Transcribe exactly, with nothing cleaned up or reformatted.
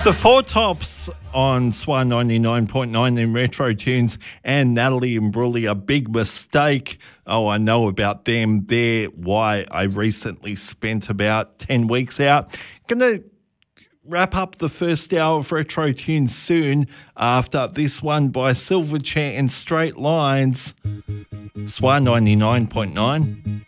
The Four Tops on Swan ninety-nine point nine in Retro Tunes and Natalie Imbruglia, Big Mistake. Oh, I know about them. They're why I recently spent about ten weeks out. Going to wrap up the first hour of Retro Tunes soon after this one by Silverchair and Straight Lines. Swan ninety-nine point nine.